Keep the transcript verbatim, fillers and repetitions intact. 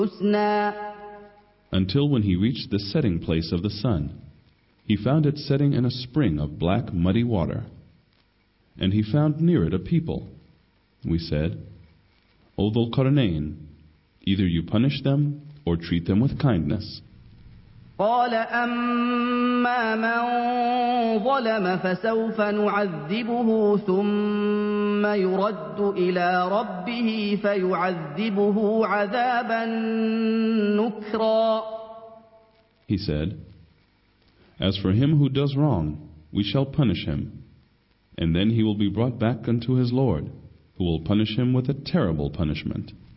حسنا. Until when he reached the setting place of the sun, he found it setting in a spring of black muddy water. And he found near it a people. We said, O Dhul Qarnayn, either you punish them or treat them with kindness. قال أما من ظلم فسوف نعذبه ثم يرد إلى ربه فيعذبه عذابا نكرا. He said, As for him who does wrong, we shall punish him, and then he will be brought back unto his Lord, who will punish him with a terrible punishment.